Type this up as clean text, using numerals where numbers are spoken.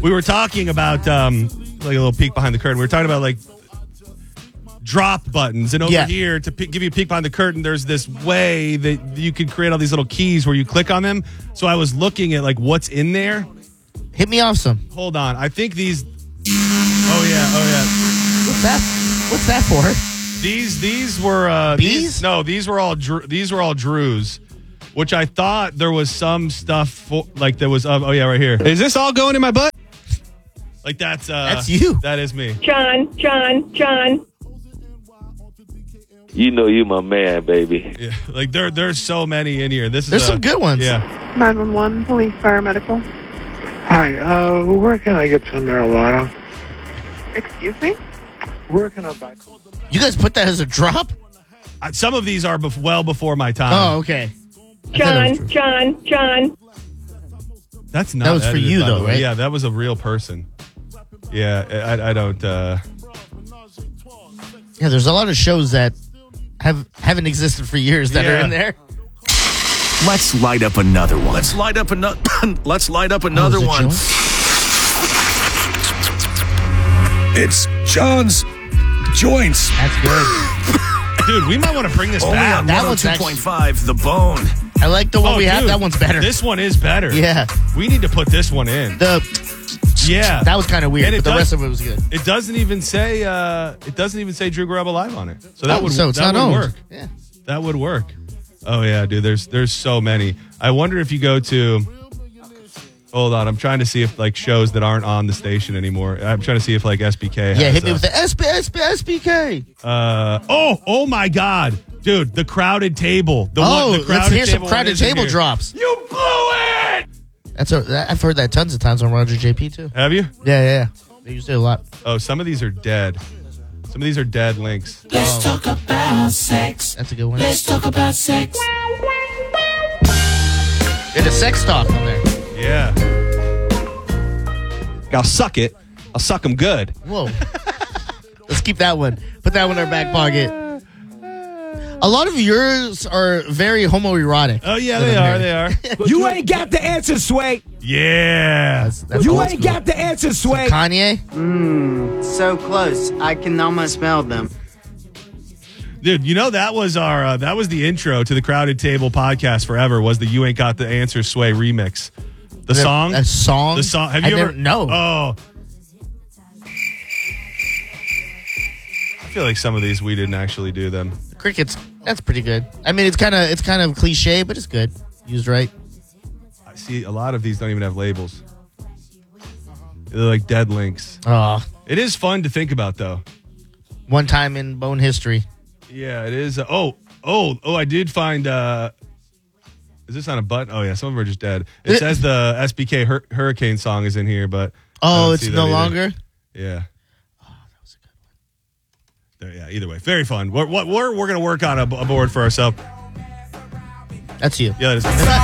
We were talking about like a little peek behind the curtain. We were talking about like drop buttons, and over here to give you a peek behind the curtain, there's this way that you can create all these little keys where you click on them. So I was looking at like what's in there. Hit me off some. Hold on, I think these. Oh yeah. What's that for? These were bees? These were all Drews, which I thought there was some stuff for, like there was. Oh yeah, right here. Is this all going in my butt? Like that's you. That is me. John. You know you my man, baby. Yeah, like there's so many in here. There's some good ones. Yeah. 911, police, fire, medical. Hi, where can I get some marijuana? Excuse me? Where can I buy? You guys put that as a drop? Some of these are well before my time. Oh, okay. John. That's not. That was for edited, you, by the though, way. right? Yeah, that was a real person. Yeah, I don't. Yeah, there's a lot of shows that haven't existed for years that are in there. Let's light up another one. Let's light up another one. It's John's Joints. That's good. Dude, we might want to bring this Only back. on That one's 102.5 The Bone. I like the one we have. Dude, That one's better. This one is better. Yeah. We need to put this one in. That was kind of weird, And but the rest of it was good. It doesn't even say Drew Garabo Live on it. So that would work. Yeah. That would work. Oh yeah, dude. There's so many. I wonder if you go to. Hold on, I'm trying to see if like shows that aren't on the station anymore. I'm trying to see if like SBK has. Yeah, hit me with the SBK. Oh my God, dude, the Crowded Table. Let's hear some Crowded Table drops. You blew it. I've heard that tons of times on Roger JP too. Have you? Yeah. They used it a lot. Oh, some of these are dead. Some of these are dead links. Let's talk about sex. That's a good one. Let's talk about sex. There's a sex talk on there. Yeah. I'll suck it. I'll suck them good. Whoa. Let's keep that one. Put that one in our back pocket. A lot of yours are very homoerotic. Oh, yeah, they are. You ain't got the answer, Sway. Yeah. That's You old ain't school. got the answer, Sway. Kanye? So close. I can almost smell them. Dude, you know that was the intro to the Crowded Table podcast forever, was the You Ain't Got the Answer Sway remix. The song? A song? The song. Have you ever? No. Oh. I feel like some of these we didn't actually do them. Crickets. That's pretty good. I mean, it's kind of cliche, but it's good. Used right. I see a lot of these don't even have labels. They're like dead links. Oh. It is fun to think about, though. One time in Bone history. Yeah, it is. I did find. Is this on a button? Oh, yeah, some of them are just dead. It says the SBK Hurricane song is in here, but. It's no longer? Yeah. Oh, that was a good one. Yeah, either way. Very fun. We're going to work on a board for ourselves. That's you. Yeah, that is.